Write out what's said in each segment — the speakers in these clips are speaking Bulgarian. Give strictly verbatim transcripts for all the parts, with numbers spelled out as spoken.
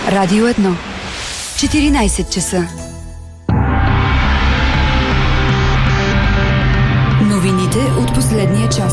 Радио едно. четиринайсет часа. Новините от последния час.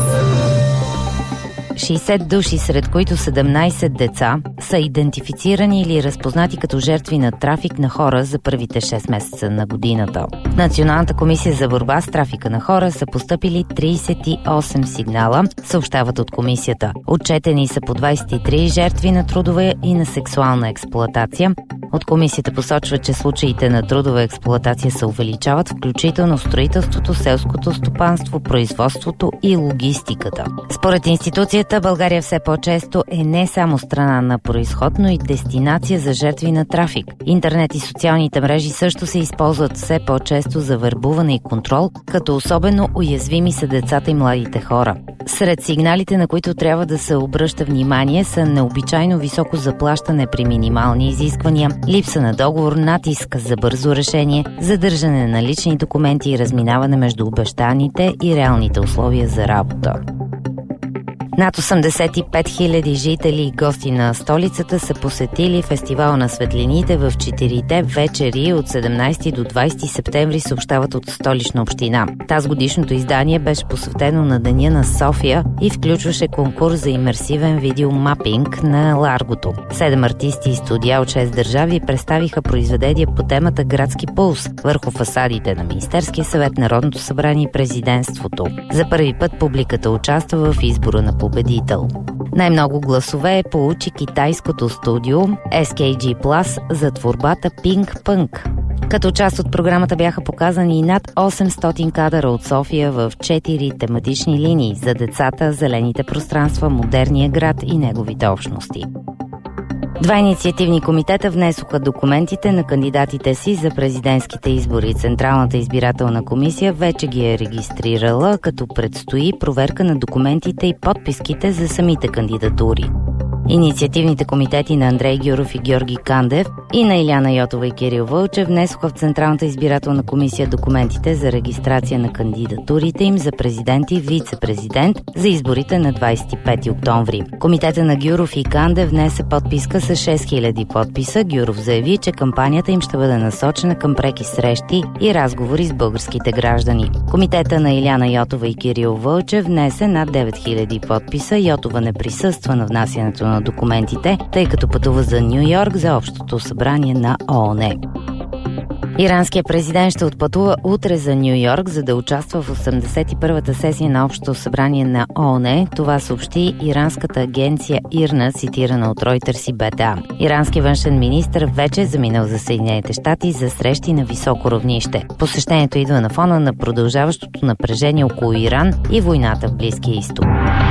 шейсет души, сред които седемнайсет деца, са идентифицирани или разпознати като жертви на трафик на хора за първите шест месеца на годината. В Националната комисия за борба с трафика на хора са постъпили трийсет и осем сигнала, съобщават от комисията. Отчетени са по двайсет и три жертви на трудова и на сексуална експлоатация. От комисията посочва, че случаите на трудова експлоатация се увеличават, включително в строителството, селското стопанство, производството и логистиката. Според институцията, България все по-често е не само страна на произход, но и дестинация за жертви на трафик. Интернет и социалните мрежи също се използват все по-често за вербуване и контрол, като особено уязвими са децата и младите хора. Сред сигналите, на които трябва да се обръща внимание, са необичайно високо заплащане при минимални изисквания, липса на договор, натиск за бързо решение, задържане на лични документи и разминаване между обещаните и реалните условия за работа. Над осемдесет и пет хиляди жители и гости на столицата са посетили фестивал на светлините в четирите вечери от седемнайсети до двайсети септември, съобщават от Столична община. Тазгодишното издание беше посветено на Деня на София и включваше конкурс за имерсивен видеомапинг на Ларгото. Седем артисти и студия от шест държави представиха произведения по темата Градски пулс върху фасадите на Министерския съвет, Народното събрание и президентството. За първи път публиката участва в избора на победител. Най-много гласове получи китайското студио Ес Кей Джи Plus за творбата Pink Punk. Като част от програмата бяха показани и над осемстотин кадъра от София в четири тематични линии за децата, зелените пространства, модерния град и неговите общности. Два инициативни комитета внесоха документите на кандидатите си за президентските избори. Централната избирателна комисия вече ги е регистрирала, като предстои проверка на документите и подписките за самите кандидатури. Инициативните комитети на Андрей Гюров и Георги Кандев и на Иляна Йотова и Кирил Вълчев внесоха в Централната избирателна комисия документите за регистрация на кандидатурите им за президент и вице-президент за изборите на двайсет и пети октомври. Комитета на Гюров и Кандев внесе подписка с шест хиляди подписа. Гюров заяви, че кампанията им ще бъде насочена към преки срещи и разговори с българските граждани. Комитета на Иляна Йотова и Кирил Вълчев внесе над девет хиляди подписа. Йотова не присъства на внасянето на документите, тъй като пътува за Ню Йорк за общото събрание на О О Н. Иранският президент ще отпътува утре за Ню Йорк, за да участва в осемдесет и първата сесия на общото събрание на О О Н. Това съобщи иранската агенция ИРНА, цитирана от Reuters и Б Т А. Иранският външен министър вече е заминал за Съединените щати за срещи на високо равнище. Посещението идва на фона на продължаващото напрежение около Иран и войната в Близкия изток.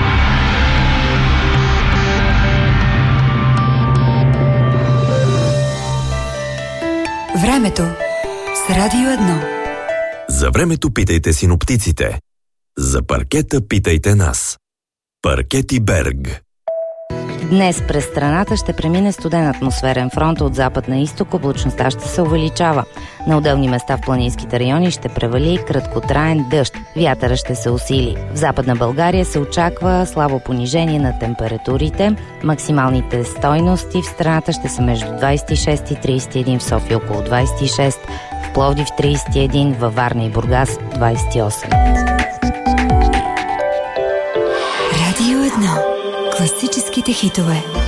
Времето с Радио едно. За времето питайте синоптиците. За паркета питайте нас. Паркети Берг. Днес през страната ще премине студен атмосферен фронт от запад на изток, облачността ще се увеличава. На отделни места в планинските райони ще превали краткотраен дъжд. Вятъра ще се усили. В Западна България се очаква слабо понижение на температурите. Максималните стойности в страната ще са между двайсет и шест и трийсет и един, в София около двайсет и шест, в Пловдив трийсет и един, във Варна и Бургас двайсет и осем. Радио едно. Класическите хитове.